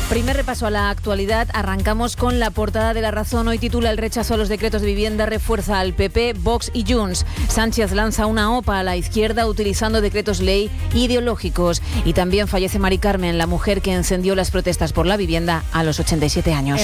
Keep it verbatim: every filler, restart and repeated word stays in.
Primer repaso a la actualidad. Arrancamos con la portada de La Razón. Hoy titula: el rechazo a los decretos de vivienda refuerza al P P, Vox y Junts. Sánchez lanza una OPA a la izquierda utilizando decretos ley ideológicos. Y también fallece Mari Carmen, la mujer que encendió las protestas por la vivienda a los ochenta y siete años.